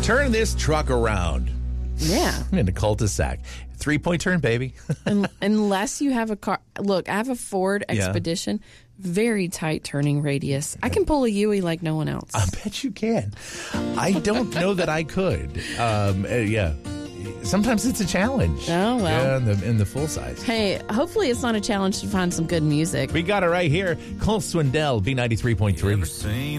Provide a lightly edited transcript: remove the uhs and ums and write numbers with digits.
Turn this truck around. Yeah. I'm in a cul-de-sac. 3-point turn, baby. Unless you have a car. Look, I have a Ford Expedition. Very tight turning radius. I can pull a Yui like no one else. I bet you can. I don't know that I could. Yeah. Sometimes it's a challenge. Oh, well. Yeah, in the full size. Hey, hopefully it's not a challenge to find some good music. We got it right here. Cole Swindell, B93.3.